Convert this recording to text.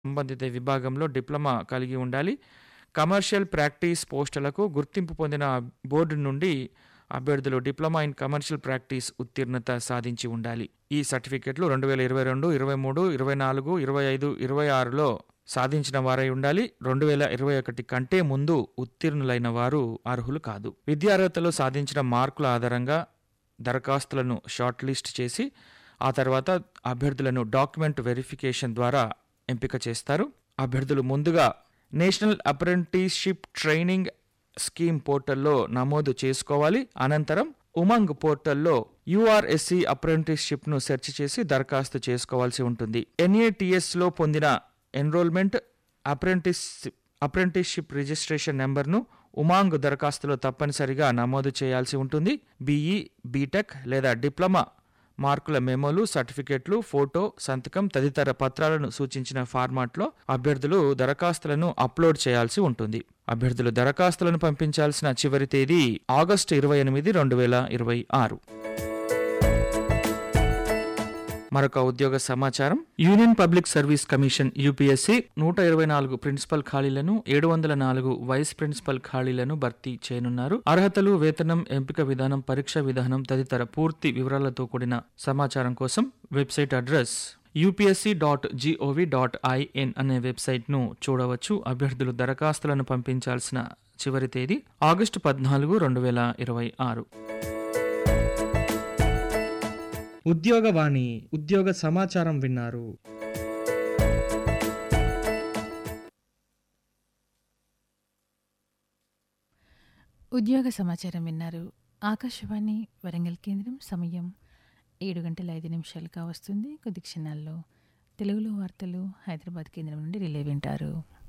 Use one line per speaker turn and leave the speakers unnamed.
సంబంధిత విభాగంలో డిప్లొమా కలిగి ఉండాలి. కమర్షియల్ ప్రాక్టీస్ పోస్టులకు గుర్తింపు పొందిన బోర్డు నుండి అభ్యర్థులు డిప్లొమా ఇన్ కమర్షియల్ ప్రాక్టీస్ ఉత్తీర్ణత సాధించి ఉండాలి. ఈ సర్టిఫికెట్లు 2022, 23, 24, 25, 26లో సాధించిన వారై ఉండాలి. 2021 కంటే ముందు ఉత్తీర్ణులైన వారు అర్హులు కాదు. విద్యార్హతలో సాధించిన మార్కుల ఆధారంగా దరఖాస్తులను షార్ట్ లిస్ట్ చేసి ఆ తర్వాత అభ్యర్థులను డాక్యుమెంట్ వెరిఫికేషన్ ద్వారా ఎంపిక చేస్తారు. అభ్యర్థులు ముందుగా నేషనల్ అప్రెంటిస్షిప్ ట్రైనింగ్ స్కీమ్ పోర్టల్లో నమోదు చేసుకోవాలి. అనంతరం ఉమంగ్ పోర్టల్లో యూఆర్ఎస్సి అప్రెంటిస్షిప్ను సెర్చ్ చేసి దరఖాస్తు చేసుకోవాల్సి ఉంటుంది. ఎన్ఏటిఎస్లో పొందిన ఎన్రోల్మెంట్ అప్రెంటిస్షిప్ రిజిస్ట్రేషన్ నెంబర్ను ఉమాంగ్ దరఖాస్తులో తప్పనిసరిగా నమోదు చేయాల్సి ఉంటుంది. బీఈ, బీటెక్ లేదా డిప్లొమా మార్కుల మెమోలు, సర్టిఫికెట్లు, ఫోటో, సంతకం తదితర పత్రాలను సూచించిన ఫార్మాట్లో అభ్యర్థులు దరఖాస్తులను అప్లోడ్ చేయాల్సి ఉంటుంది. అభ్యర్థులు దరఖాస్తులను పంపించాల్సిన చివరి తేదీ ఆగస్టు 28, 2026. మరొక ఉద్యోగ సమాచారం. Union public service commission UPSC 124 principal ఖాళీలను, 704 వైస్ ప్రిన్సిపల్ ఖాళీలను భర్తీ చేయనున్నారు. అర్హతలు, వేతనం, ఎంపిక విధానం, పరీక్ష విధానం తదితర పూర్తి వివరాలతో కూడిన సమాచారం కోసం వెబ్సైట్ అడ్రస్ upsc.gov.in అనే వెబ్సైట్ను చూడవచ్చు. అభ్యర్థులు దరఖాస్తులను పంపించాల్సిన చివరి తేదీ ఆగస్టు 14, 2026.
ఉద్యోగవాణి ఉద్యోగ సమాచారం విన్నారు.
ఉద్యోగ సమాచారం విన్నారు. ఆకాశవాణి వరంగల్ కేంద్రం. సమయం 7:05 కావస్తుంది. కొద్ది క్షణాల్లో తెలుగులో వార్తలు హైదరాబాద్ కేంద్రం నుండి రిలే వింటారు.